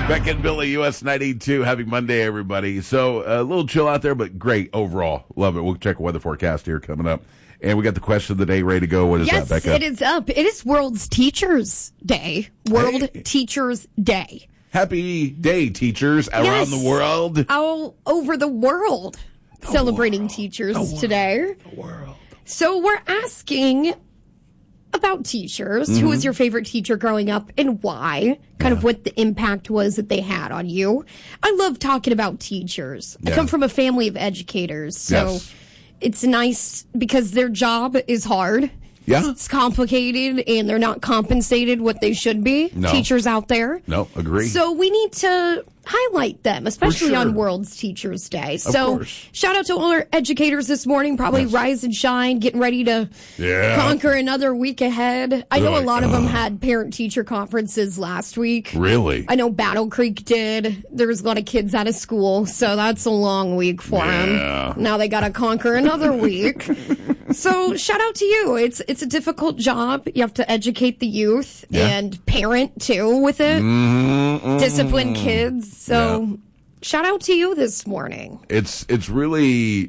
Beck and Billy, US 92. Happy Monday, everybody. So a little chill out there, but great overall. Love it. We'll check a weather forecast here coming up. And we got the question of the day ready to go. What is that, Becca? Yes, it is up. It is World Teachers Day. Teachers Day. Happy day, teachers around the world. All over the world. Celebrating teachers today. The world. So we're asking about teachers. Mm-hmm. Who was your favorite teacher growing up and why? Kind of what the impact was that they had on you. I love talking about teachers. I come from a family of educators, so it's nice because their job is hard. Yeah. It's complicated, and they're not compensated what they should be. No. Teachers out there. No, agree. So we need to highlight them, especially sure. on World Teachers Day. Of So course. shout out to all our educators this morning, probably rise and shine, getting ready to conquer another week ahead. I know a lot of them had parent-teacher conferences last week. Really? I know Battle Creek did. There was a lot of kids out of school, so that's a long week for them. Now they got to conquer another week. So shout out to you. It's a difficult job. You have to educate the youth and parent too with it. Discipline kids. So shout out to you this morning. It's really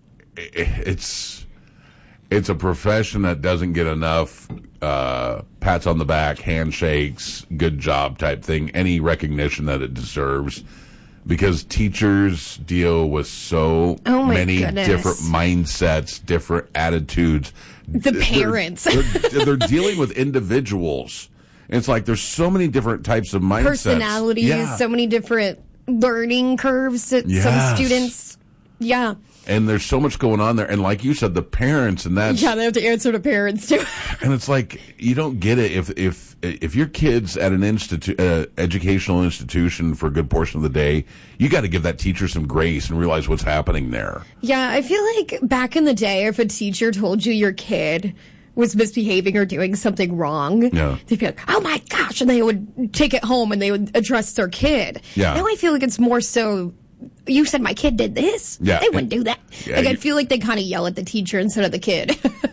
it's a profession that doesn't get enough pats on the back, handshakes, good job type thing, any recognition that it deserves. Because teachers deal with so many different mindsets, different attitudes. The parents. They're dealing with individuals. And it's like there's so many different types of mindsets. Personalities, so many different learning curves that some students. Yeah. And there's so much going on there. And like you said, the parents, and that's... Yeah, they have to answer to parents, too. And it's like, you don't get it. If your kid's at an educational institution for a good portion of the day, you got to give that teacher some grace and realize what's happening there. Yeah, I feel like back in the day, if a teacher told you your kid was misbehaving or doing something wrong, they'd be like, oh my gosh, and they would take it home and they would address their kid. Yeah. Now I feel like it's more so... You said my kid did this. Yeah. They wouldn't do that. I feel like they kind of yell at the teacher instead of the kid.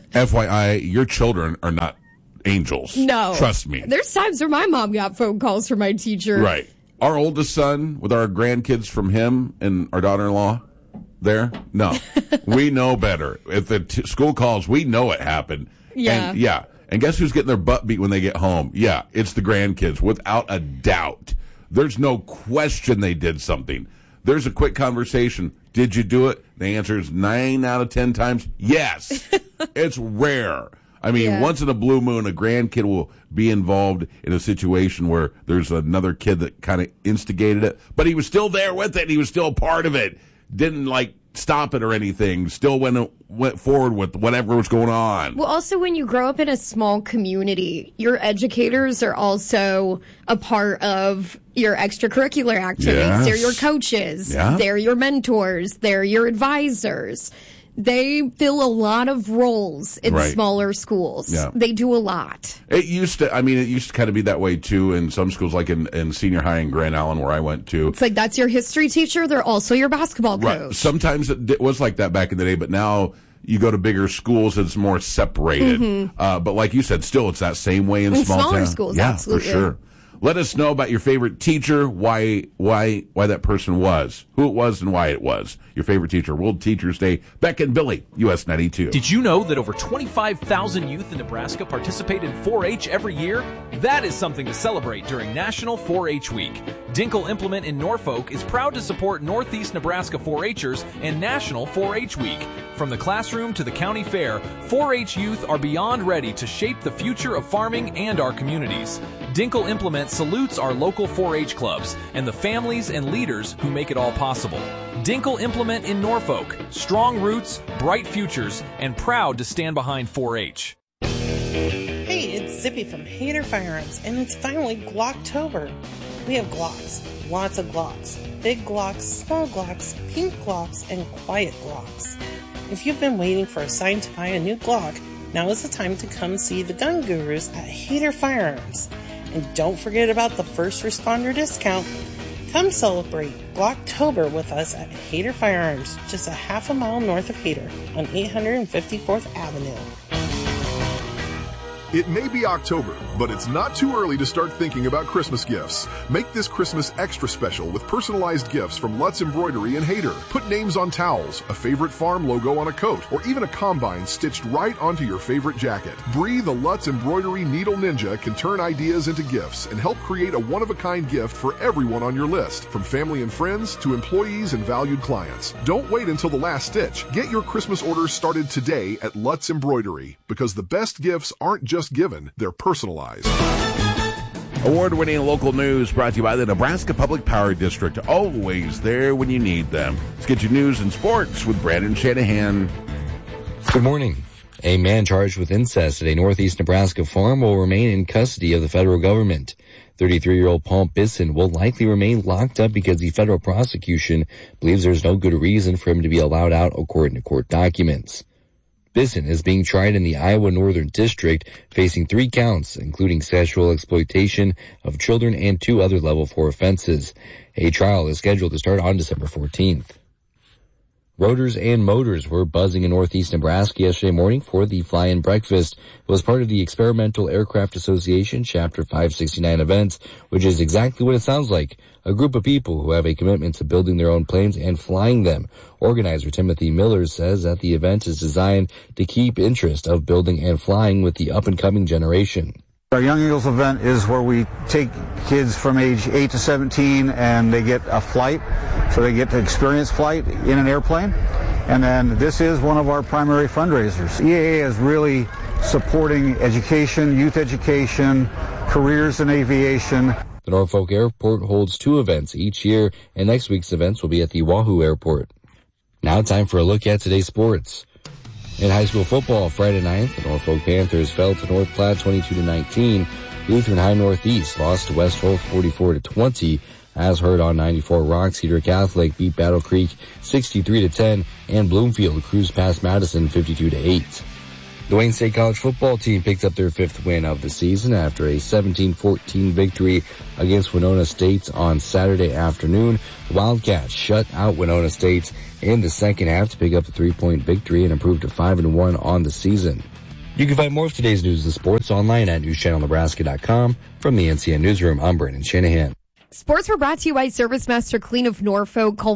FYI, your children are not angels. No. Trust me. There's times where my mom got phone calls from my teacher. Right. Our oldest son, with our grandkids from him and our daughter-in-law there, no. We know better. If the school calls, we know it happened. Yeah. And guess who's getting their butt beat when they get home? Yeah, it's the grandkids, without a doubt. There's no question they did something. There's a quick conversation. Did you do it? The answer is 9 out of 10 times yes. It's rare. I mean, once in a blue moon, a grandkid will be involved in a situation where there's another kid that kind of instigated it, but he was still there with it. He was still part of it. Didn't stop it or anything. Still went forward with whatever was going on. Well, also when you grow up in a small community, your educators are also a part of your extracurricular activities. Yes. They're your coaches. Yeah. They're your mentors. They're your advisors. They fill a lot of roles in smaller schools. Yeah. They do a lot. It used to kind of be that way too in some schools, like in senior high in Grand Island where I went to. It's like that's your history teacher. They're also your basketball coach. Right. Sometimes it was like that back in the day, but now you go to bigger schools, it's more separated. But like you said, still it's that same way in smaller town. schools. Yeah, absolutely. For sure. Let us know about your favorite teacher, why that person was, who it was, and why it was. Your favorite teacher, World Teachers Day. Beck and Billy, US 92. Did you know that over 25,000 youth in Nebraska participate in 4-H every year? That is something to celebrate during National 4-H Week. Dinkle Implement in Norfolk is proud to support Northeast Nebraska 4-H'ers and National 4-H Week. From the classroom to the county fair, 4-H youth are beyond ready to shape the future of farming and our communities. Dinkle Implement salutes our local 4-H clubs and the families and leaders who make it all possible. Dinkle Implement in Norfolk, strong roots, bright futures, and proud to stand behind 4-H. Hey, it's Zippy from Hader Firearms, and it's finally Glocktober. We have Glocks, lots of Glocks, big Glocks, small Glocks, pink Glocks, and quiet Glocks. If you've been waiting for a sign to buy a new Glock, now is the time to come see the gun gurus at Hader Firearms. And don't forget about the first responder discount. Come celebrate Glocktober with us at Hader Firearms, just a half a mile north of Hader on 854th Avenue. It may be October, but it's not too early to start thinking about Christmas gifts. Make this Christmas extra special with personalized gifts from Lutz Embroidery in Hayter. Put names on towels, a favorite farm logo on a coat, or even a combine stitched right onto your favorite jacket. Bree, the Lutz Embroidery Needle Ninja, can turn ideas into gifts and help create a one-of-a-kind gift for everyone on your list, from family and friends to employees and valued clients. Don't wait until the last stitch. Get your Christmas orders started today at Lutz Embroidery, because the best gifts aren't just given, they're personalized. Award-winning local news brought to you by the Nebraska Public Power District. Always there when you need them. Let's get your news and sports with Brandon Shanahan. Good morning. A man charged with incest at a northeast Nebraska farm will remain in custody of the federal government. 33-year-old Paul Bisson will likely remain locked up because the federal prosecution believes there's no good reason for him to be allowed out according to court documents. Bisson is being tried in the Iowa Northern District, facing 3 counts, including sexual exploitation of children and 2 other level 4 offenses. A trial is scheduled to start on December 14th. Rotors and motors were buzzing in northeast Nebraska yesterday morning for the fly-in breakfast. It was part of the Experimental Aircraft Association Chapter 569 events, which is exactly what it sounds like. A group of people who have a commitment to building their own planes and flying them. Organizer Timothy Miller says that the event is designed to keep interest of building and flying with the up-and-coming generation. Our Young Eagles event is where we take kids from age 8 to 17 and they get a flight, so they get to experience flight in an airplane. And then this is one of our primary fundraisers. EAA is really supporting education, youth education, careers in aviation. The Norfolk Airport holds 2 events each year, and next week's events will be at the Wahoo Airport. Now time for a look at today's sports. In high school football, Friday night, the Norfolk Panthers fell to North Platte 22-19. Lutheran High Northeast lost to West Holt 44-20. As heard on 94 Rock, Cedar Catholic beat Battle Creek 63-10, and Bloomfield cruised past Madison 52-8. The Wayne State College football team picked up their 5th win of the season after a 17-14 victory against Winona State on Saturday afternoon. The Wildcats shut out Winona State in the second half to pick up the 3-point victory and improve to 5-1 on the season. You can find more of today's news and sports online at newschannelnebraska.com. From the NCN Newsroom, I'm Brandon Shanahan. Sports were brought to you by ServiceMaster Clean of Norfolk. Call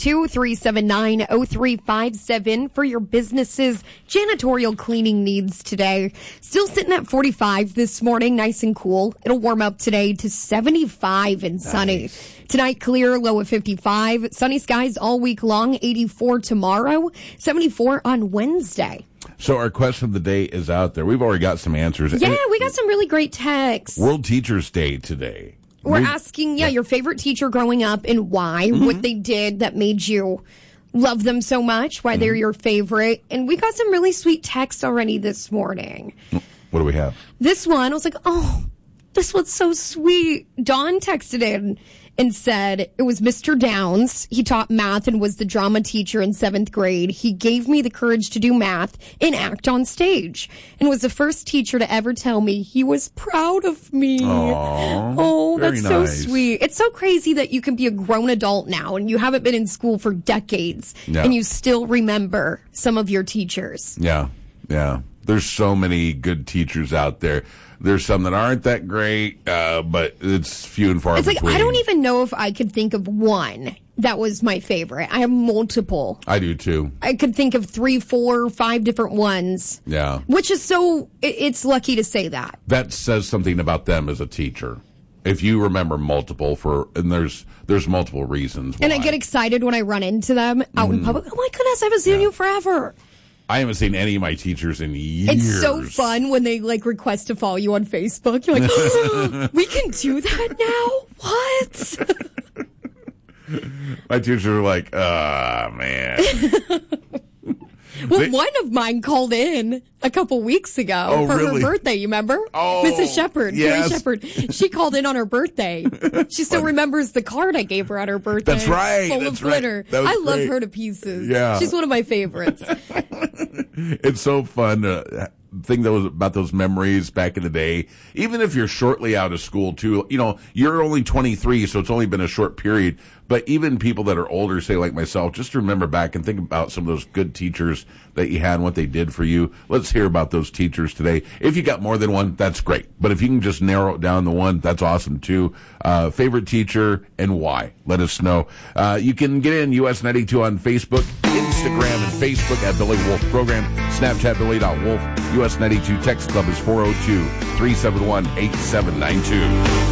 402-379-0357 for your business's janitorial cleaning needs today. Still sitting at 45 this morning, nice and cool. It'll warm up today to 75 and sunny. Nice. Tonight, clear, low of 55. Sunny skies all week long, 84 tomorrow, 74 on Wednesday. So our question of the day is out there. We've already got some answers. Yeah, we got some really great texts. World Teachers Day today. We're asking, your favorite teacher growing up and why, what they did that made you love them so much, why they're your favorite. And we got some really sweet texts already this morning. What do we have? This one, I was like, oh, this one's so sweet. Dawn texted in and said it was Mr. Downs. He taught math and was the drama teacher in 7th grade. He gave me the courage to do math and act on stage and was the first teacher to ever tell me he was proud of me. Aww, oh, that's so nice. sweet. It's so crazy that you can be a grown adult now and you haven't been in school for decades and you still remember some of your teachers. Yeah. There's so many good teachers out there. There's some that aren't that great, but it's few and far between. It's like, I don't even know if I could think of one that was my favorite. I have multiple. I do too. I could think of 3, 4, 5 different ones. Yeah. Which is it's lucky to say that. That says something about them as a teacher. If you remember multiple and there's multiple reasons why. And I get excited when I run into them out in public. Oh my goodness, I haven't seen you forever. I haven't seen any of my teachers in years. It's so fun when they request to follow you on Facebook. You're like, oh, we can do that now? What? My teachers are like, man. Well, one of mine called in a couple weeks ago for her birthday. You remember? Oh, Mrs. Shepard. Yes. Carrie Shepard. She called in on her birthday. She still remembers the card I gave her on her birthday. That's right. Full of glitter. I love her to pieces. Yeah. She's one of my favorites. It's so fun. think about those memories back in the day. Even if you're shortly out of school, too, you're only 23, so it's only been a short period. But even people that are older, say like myself, just remember back and think about some of those good teachers that you had and what they did for you. Let's hear about those teachers today. If you got more than one, that's great. But if you can just narrow it down to one, that's awesome too. Favorite teacher and why? Let us know. You can get in US 92 on Facebook, Instagram, and Facebook at Billy Wolf Program. Snapchat Billy.Wolf. US 92 text club is 402-371-8792.